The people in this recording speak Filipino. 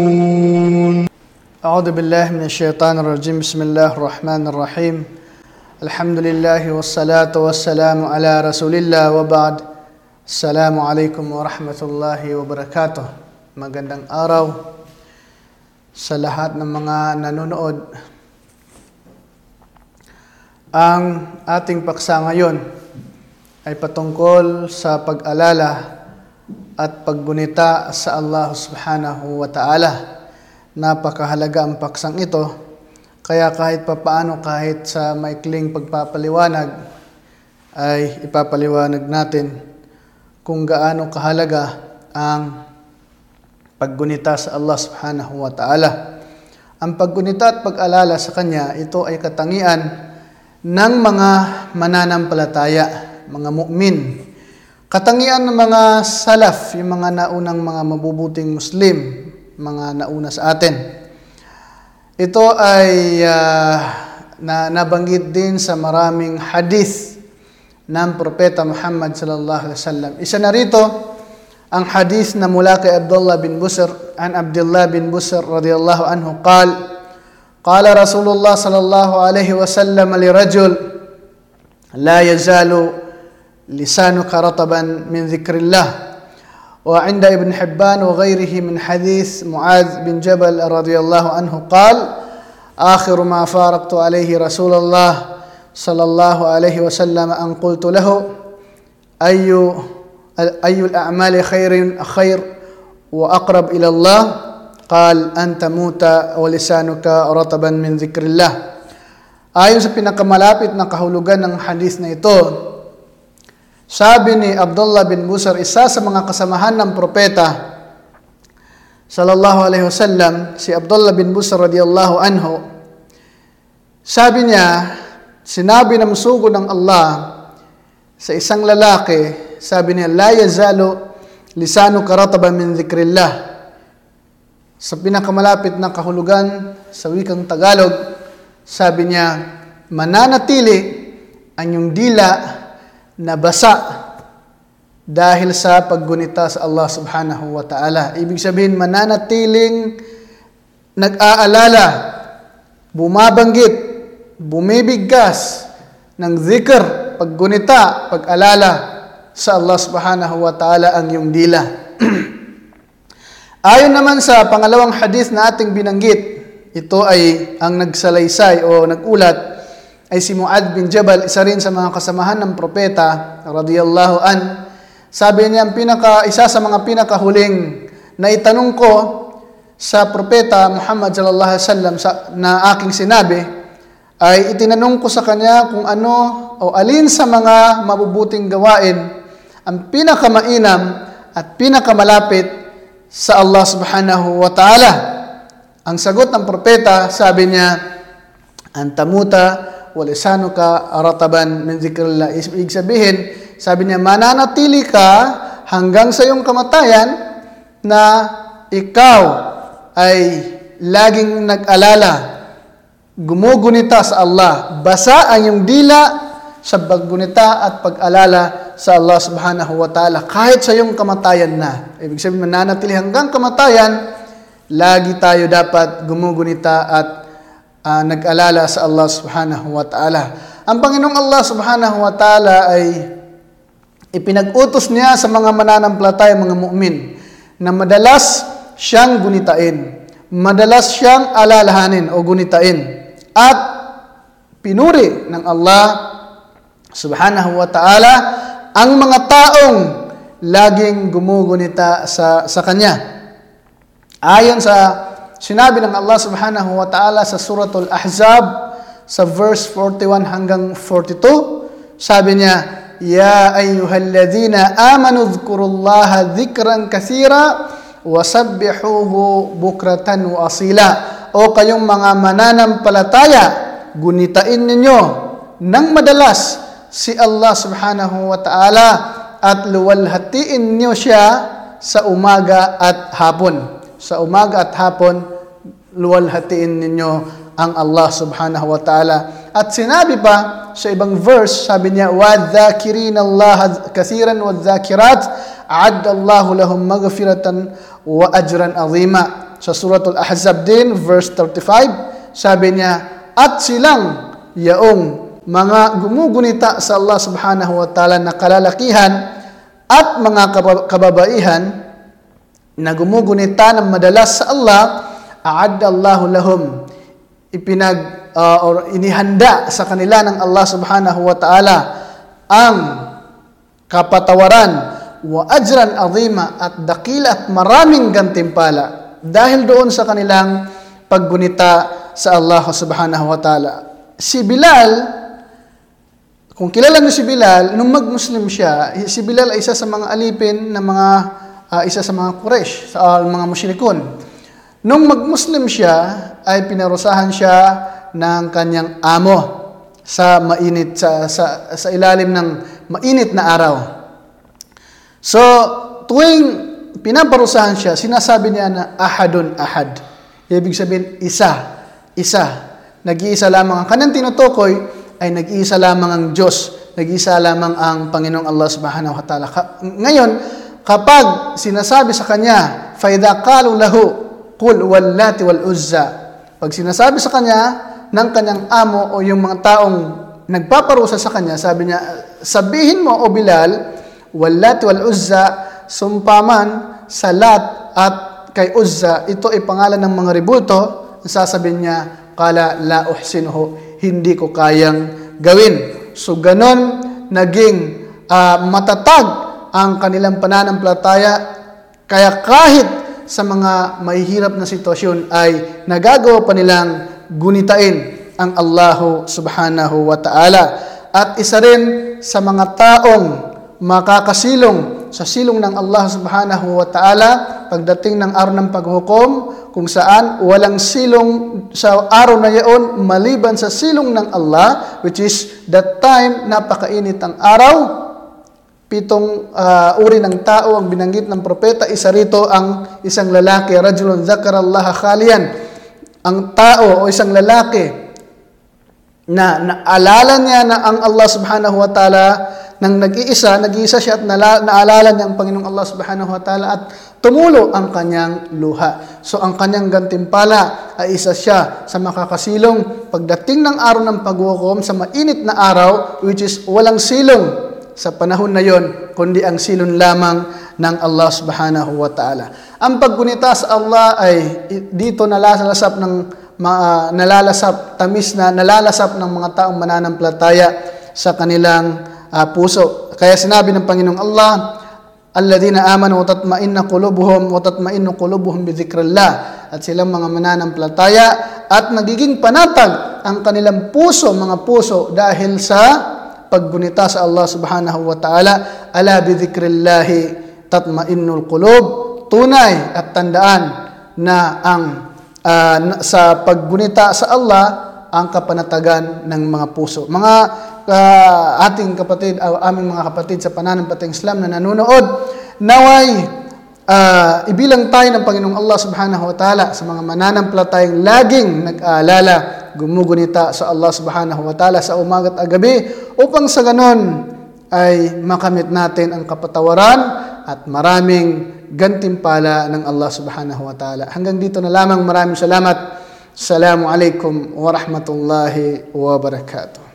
أعوذ بالله من الشيطان الرجيم بسم الله الرحمن الرحيم الحمد لله والصلاة والسلام على رسول الله وبعد السلام عليكم ورحمة الله وبركاته. Magandang araw sa lahat ng mga nanonood. Ang ating paksa ngayon ay patungkol sa pag-alala at paggunita sa Allah subhanahu wa ta'ala. Napakahalaga ang paksang ito, kaya kahit papaano, kahit sa maikling pagpapaliwanag, ay ipapaliwanag natin kung gaano kahalaga ang paggunita sa Allah subhanahu wa ta'ala. Ang paggunita at pag-alala sa Kanya, ito ay katangian ng mga mananampalataya, mga mu'min. Katangian ng mga salaf, yung mga naunang mga mabubuting Muslim, mga nauna sa atin. Ito ay nabanggit din sa maraming hadith ng Propeta Muhammad sallallahu alaihi wasallam. Isa na rito ang hadith na mula kay Abdullah bin Busr, an Abdullah bin Busr radiyallahu anhu qala Rasulullah sallallahu alaihi wasallam lirajul la yazalu lisanuka rataban min dhikrillah. وعند ابن حبان وغيره من حديث معاذ بن جبل رضي الله عنه قال آخر ما فارقت عليه رسول الله صلى الله عليه وسلم أن قلت له أي الأعمال خير وأقرب إلى الله قال أن تموت ولسانك رطبا من ذكر الله. Ayon sa pinakamalapit na kahulugan ng hadith na ito, sabi ni Abdullah bin Busr, isa sa mga kasamahan ng propeta sallallahu alaihi wasallam, si Abdullah bin Busr radiyallahu anhu, sabi niya, sinabi ng sugo ng Allah sa isang lalaki, sabi niya, la yazalu lisanuka rataban min dhikrillah. Sa pinakamalapit na kahulugan sa wikang Tagalog, sabi niya, mananatili ang iyong dila na basa dahil sa paggunita sa Allah subhanahu wa ta'ala. Ibig sabihin, mananatiling nag-aalala, bumabanggit, bumibigkas ng zikr, paggunita, pag-alala sa Allah subhanahu wa ta'ala ang iyong dila. Ayon naman sa pangalawang hadith na ating binanggit, ito ay ang nagsalaysay o nagulat ay si Mu'adh bin Jabal, isa rin sa mga kasamahan ng propeta radiyallahu an. Sabi niya, isa sa mga pinakahuling na itanong ko sa propeta Muhammad sallallahu alaihi wasallam na aking sinabi, ay itinanong ko sa kanya kung ano o alin sa mga mabubuting gawain ang pinakamainam at pinakamalapit sa Allah subhanahu wa ta'ala. Ang sagot ng propeta, sabi niya, antamuta walisanuka rataban min dhikrillah. Ibig sabihin, sabi niya, mananatili ka hanggang sa iyong kamatayan na ikaw ay laging nag-alala, gumugunita sa Allah, basa ang iyong dila sa paggunita at pag-alala sa Allah subhanahu wa ta'ala kahit sa iyong kamatayan na. Ibig sabihin, mananatili hanggang kamatayan, lagi tayo dapat gumugunita at nag-alala sa Allah subhanahu wa ta'ala. Ang Panginoong Allah subhanahu wa ta'ala ay ipinag-utos niya sa mga mananampalataya, mga mu'min, na madalas siyang gunitain, madalas siyang alalahanin o gunitain, at pinuri ng Allah subhanahu wa ta'ala ang mga taong laging gumugunita sa Kanya. Ayon sa sinabi ng Allah subhanahu wa ta'ala sa Suratul Ahzab sa verse 41 hanggang 42, sabi niya, ya ayyuhalladhina amanu dhkurullaha dhikran kathira wasabbihuhu bukratan wa asila. O kayong mga mananampalataya, gunitain ninyo ng madalas si Allah subhanahu wa ta'ala at luwalhatiin niyo siya sa umaga at hapon. Sa umaga at hapon, luwalhatiin ninyo ang Allah subhanahu wa ta'ala. At sinabi pa sa ibang verse, sabi niya, وَالذَّاكِرِينَ اللَّهَ كَثِيرًا وَالذَّاكِرَاتِ أَعَدَّ اللَّهُ لَهُمْ مَغْفِرَةً وَأَجْرًا عَظِيمًا. sa Suratul Ahzab din, verse 35, sabi niya, at silang yaong mga gumugunita sa Allah subhanahu wa ta'ala na kalalakihan at mga kababaihan na gumugunita ng madalas sa Allah, a'adda Allahu lahum, inihanda sa kanila ng Allah subhanahu wa ta'ala ang kapatawaran wa ajran azima at dakila at maraming gantimpala dahil doon sa kanilang paggunita sa Allah subhanahu wa ta'ala. Si Bilal, kung kilala niyo si Bilal, nung mag-Muslim siya, si Bilal ay isa sa mga alipin na isa sa mga Quraysh, sa mga musyrikun. Nung mag-Muslim siya, ay pinarusahan siya ng kanyang amo sa ilalim ng mainit na araw. So, tuwing pinaparusahan siya, sinasabi niya na ahadun ahad. Ibig sabihin, isa. Nag-iisa lamang ang kanyang tinutukoy ay nag-iisa lamang ang Diyos, nag-iisa lamang ang Panginoong Allah subhanahu wa ta'ala. Ngayon, kapag sinasabi sa kanya, فَإِذَا قَالُوا لَهُ قُلْ وَاللَّاتِ وَالْعُزَّى, pag sinasabi sa kanya ng kanyang amo o yung mga taong nagpaparusa sa kanya, sabi niya, sabihin mo o Bilal, وَاللَّاتِ وَالْعُزَّى, sumpaman sa Lat at kay Uzza, ito ay pangalan ng mga ributo, sasabihin niya, qala la uhsinuhu, hindi ko kayang gawin. So ganon naging matatag ang kanilang pananampalataya, kaya kahit sa mga mahihirap na sitwasyon ay nagagawa pa nilang gunitain ang Allah subhanahu wa ta'ala. At isa rin sa mga taong makakasilong sa silong ng Allah subhanahu wa ta'ala pagdating ng araw ng paghukom, kung saan walang silong sa araw na yaon maliban sa silong ng Allah, which is that time napakainit ang araw. 7 uri ng tao ang binanggit ng propeta, isa rito ang isang lalaki, rajulun zakarallaha khaliyan, ang tao o isang lalaki na naalala niya na ang Allah subhanahu wa ta'ala nang nag-iisa siya at naalala niya ang Panginoong Allah subhanahu wa ta'ala at tumulo ang kanyang luha. So ang kanyang gantimpala ay isa siya sa makakasilong pagdating ng araw ng paghukom sa mainit na araw, which is walang silong sa panahon na yon, kundi ang silong lamang ng Allah subhanahu wa ta'ala. Ang paggunita sa Allah ay dito nalalasap tamis na nalalasap ng mga taong mananampalataya sa kanilang puso. Kaya sinabi ng Panginoong Allah, alladhina amanu wa tatma'innu qulubuhum bi dzikrillah, at silang mga mananampalataya at nagiging panatag ang kanilang puso, mga puso, dahil sa paggunita sa Allah subhanahu wa ta'ala. Ala bi dzikrillah tatma'innul qulub, tunay at tandaan na sa paggunita sa Allah ang kapanatagan ng mga puso. Mga ating kapatid, aming mga kapatid sa pananampalatayang Islam na nanonood, naway ibilang tayo ng Panginoong Allah subhanahu wa ta'ala sa mga mananampalatayang laging nag-aalala, gumugunita sa Allah subhanahu wa ta'ala sa umaga at gabi, upang sa ganon ay makamit natin ang kapatawaran at maraming gantimpala ng Allah subhanahu wa ta'ala. Hanggang dito na lamang, maraming salamat. Assalamu alaikum wa rahmatullahi wa barakatuh.